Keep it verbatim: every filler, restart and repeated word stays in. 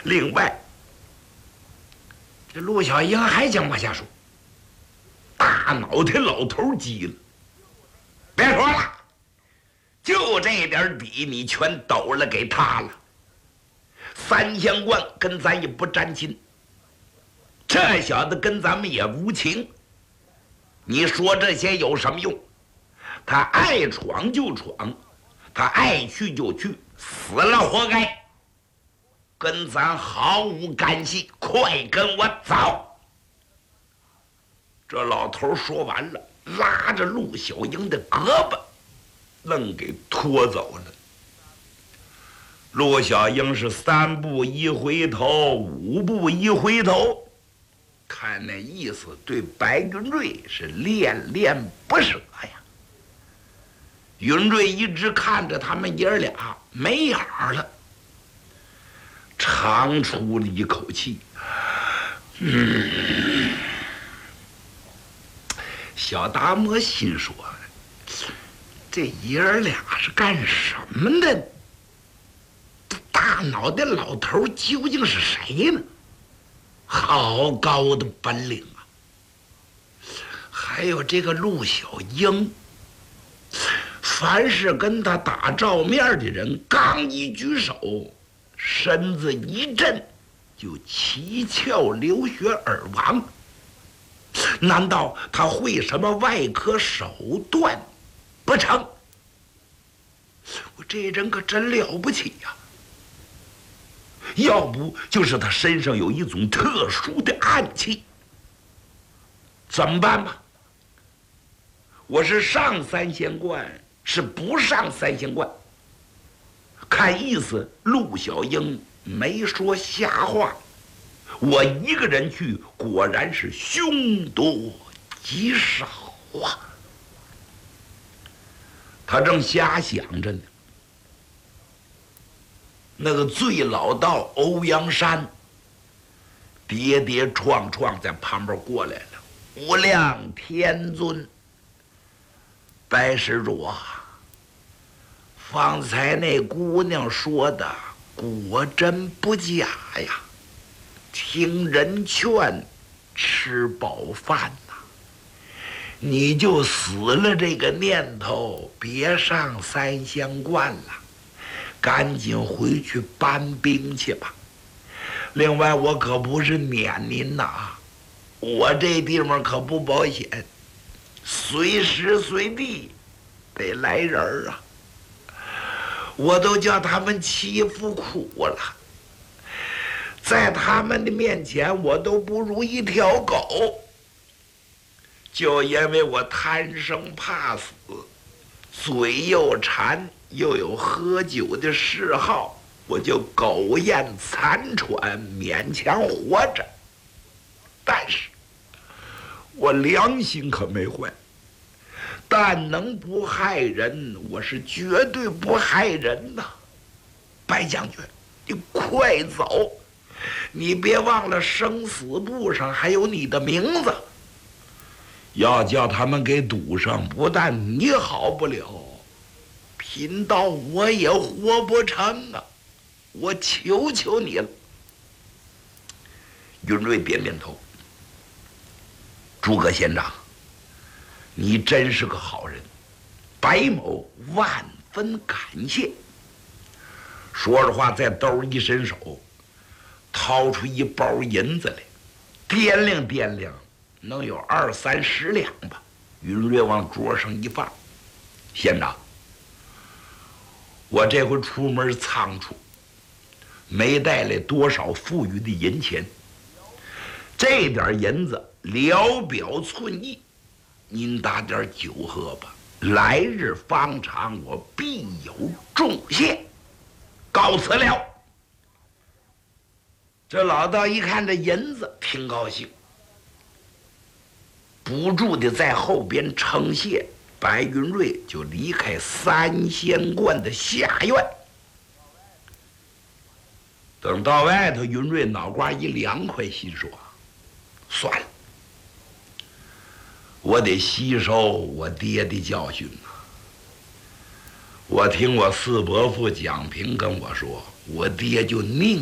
另外，这陆小英还想往下说，大脑袋老头急了，别说了，就这点底你全抖了给他了。三仙观跟咱也不沾亲，这小子跟咱们也无情，你说这些有什么用？他爱闯就闯，他爱去就去，死了活该，跟咱毫无干系，快跟我走！这老头说完了，拉着陆小英的胳膊，愣给拖走了。陆小英是三步一回头，五步一回头，看那意思，对白云瑞是恋恋不舍呀。云瑞一直看着他们爷儿俩没影儿了，长出了一口气，嗯。小达摩心说：“这爷儿俩是干什么的？大脑袋老头究竟是谁呢？好高的本领啊！还有这个陆小英，凡是跟他打照面的人，刚一举手，身子一震，就七窍流血而亡。难道他会什么外科手段不成？我这人可真了不起呀！要不就是他身上有一种特殊的暗器。怎么办吧？我是上三仙观，是不上三仙观？看意思，陆小英没说瞎话。我一个人去，果然是凶多吉少啊！他正瞎想着呢，那个最老道欧阳山跌跌撞撞在旁边过来了。无量天尊，白施主啊，方才那姑娘说的果真不假呀。听人劝，吃饱饭呐，你就死了这个念头，别上三仙观了，赶紧回去搬兵去吧。另外，我可不是撵您呐，我这地方可不保险，随时随地得来人儿啊，我都叫他们欺负苦了。在他们的面前，我都不如一条狗。就因为我贪生怕死，嘴又馋，又有喝酒的嗜好，我就苟延残喘，勉强活着。但是，我良心可没坏，但能不害人，我是绝对不害人的。白将军，你快走！你别忘了生死簿上还有你的名字，要叫他们给堵上，不但你好不了，贫道我也活不成啊！我求求你了。云瑞点点头，诸葛县长，你真是个好人，白某万分感谢。说着话，在兜一伸手，掏出一包银子来，掂量掂量，能有二三十两吧。云瑞往桌上一放，县长，我这回出门仓促，没带来多少富裕的银钱，这点银子聊表寸意，您打点酒喝吧。来日方长，我必有重谢。告辞了。这老道一看这银子，挺高兴，不住的在后边称谢。白云瑞就离开三仙观的下院。等到外头，云瑞脑瓜一凉快，心说：算了，我得吸收我爹的教训啊！我听我四伯父蒋平跟我说，我爹就宁